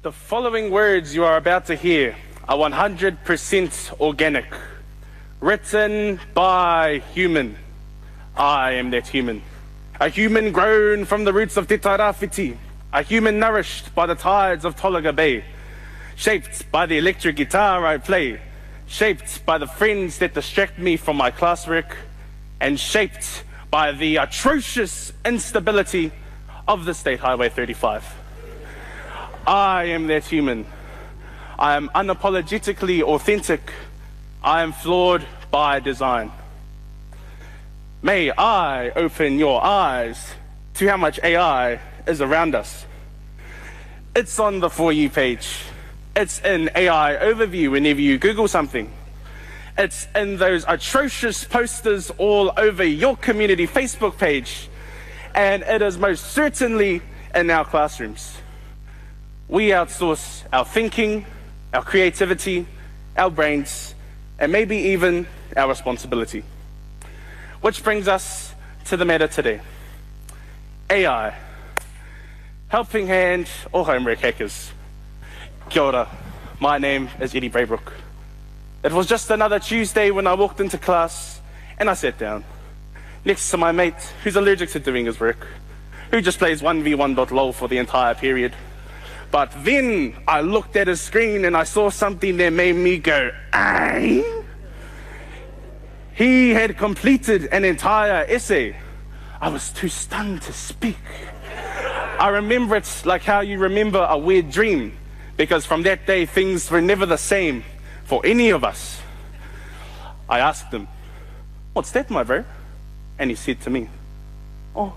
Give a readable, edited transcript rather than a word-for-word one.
The following words you are about to hear are 100% organic, written by human. I am that human. A human grown from the roots of Te Tairāwhiti, a human nourished by the tides of Tolaga Bay, shaped by the electric guitar I play, shaped by the friends that distract me from my classwork, and shaped by the atrocious instability of the State Highway 35. I am that human. I am unapologetically authentic. I am flawed by design. May I open your eyes to how much AI is around us. It's on the For You page. It's in AI overview whenever you Google something. It's in those atrocious posters all over your community Facebook page. And it is most certainly in our classrooms. We outsource our thinking, our creativity, our brains, and maybe even our responsibility. Which brings us to the matter today. AI. Helping hand or homework hackers. Kia ora. My name is Eddie Braybrook. It was just another Tuesday when I walked into class and I sat down next to my mate who's allergic to doing his work, who just plays 1v1.lol for the entire period. But then I looked at his screen and I saw something that made me go, aye? He had completed an entire essay. I was too stunned to speak. I remember it like how you remember a weird dream, because from that day things were never the same for any of us. I asked him, "What's that, my bro?" And he said to me,